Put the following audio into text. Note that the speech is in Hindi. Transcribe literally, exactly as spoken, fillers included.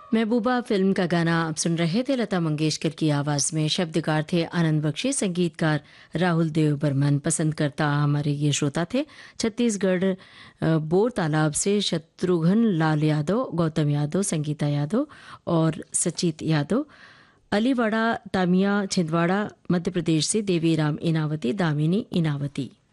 महबूबा फिल्म का गाना आप सुन रहे थे लता मंगेशकर की आवाज़ में। शब्दकार थे आनंद बख्शी, संगीतकार राहुल देव बर्मन। पसंद करता हमारे ये श्रोता थे छत्तीसगढ़ अ, बोर तालाब से शत्रुघ्न लाल यादव, गौतम यादव, संगीता यादव और सचित यादव। अलीवाड़ा तामिया छिंदवाड़ा मध्य प्रदेश से देवीराम इनावती, दामिनी इनावती।